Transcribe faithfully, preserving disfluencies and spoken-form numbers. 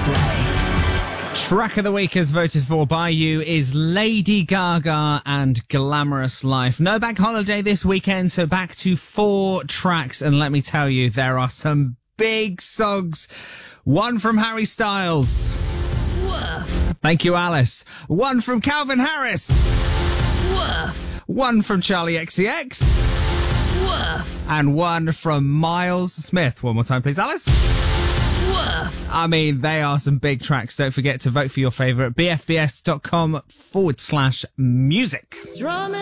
Glamorous Life. Track of the week as voted for by you is Lady Gaga and Glamorous Life. No bank holiday this weekend, so back to four tracks. And let me tell you, there are some big songs. One from Harry Styles. Woof. Thank you, Alice. One from Calvin Harris. Woof. One from Charlie X C X. Woof. And one from Miles Smith. One more time, please, Alice. Woof. I mean, they are some big tracks. Don't forget to vote for your favourite. bfbs.com forward slash music. Strumming